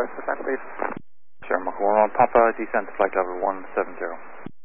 Forest, descent please. Sure, Mako 1, Papa, descent to flight level 170.